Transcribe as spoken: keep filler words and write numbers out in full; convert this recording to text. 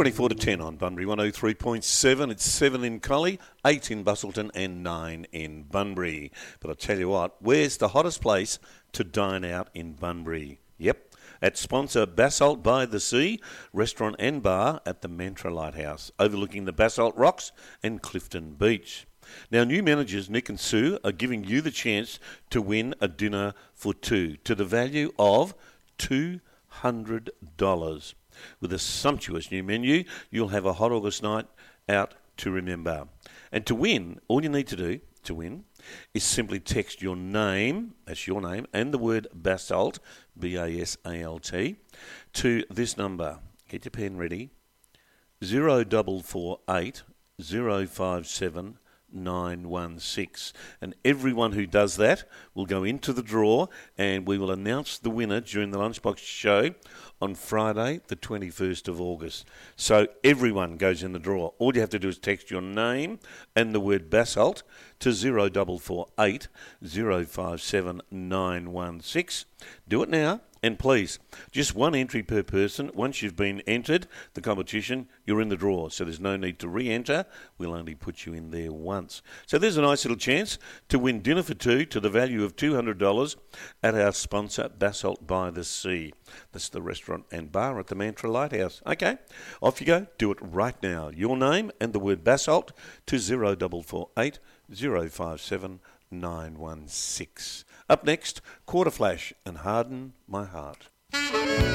twenty-four to ten on Bunbury one oh three point seven. It's seven in Collie, eight in Busselton and nine in Bunbury. But I'll tell you what, where's the hottest place to dine out in Bunbury? Yep, at sponsor Basalt by the Sea, restaurant and bar at the Mantra Lighthouse, overlooking the Basalt Rocks and Clifton Beach. Now, new managers Nick and Sue are giving you the chance to win a dinner for two to the value of two hundred dollars. With a sumptuous new menu, you'll have a hot August night out to remember. And to win, all you need to do to win is simply text your name, that's your name, and the word Basalt, B A S A L T, to this number. Get your pen ready, zero four four eight zero five seven nine one six, and everyone who does that will go into the draw, and we will announce the winner during the Lunchbox show on Friday the twenty-first of August. So everyone goes in the draw. All you have to do is text your name and the word Basalt to zero four four eight zero five seven nine one six. Do it now. And please, just one entry per person. Once you've been entered the competition, you're in the draw. So there's no need to re-enter. We'll only put you in there once. So there's a nice little chance to win dinner for two to the value of two hundred dollars at our sponsor, Basalt by the Sea. That's the restaurant and bar at the Mantra Lighthouse. Okay, off you go. Do it right now. Your name and the word Basalt to zero four four eight zero five seven nine one six. Up next, Quarter Flash and Harden My Heart.